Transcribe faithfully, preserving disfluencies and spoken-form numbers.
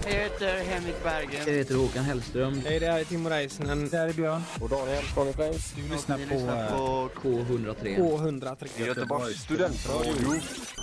Jag heter Henrik Berggren. Jag heter Håkan Hellström. Hej, det här är Timo Reisnen. Det här är Björn. Och Daniel från Flames. Du lyssnar Ni på, lyssnar på K hundra tre. K hundra tre. Göteborgs studentradio.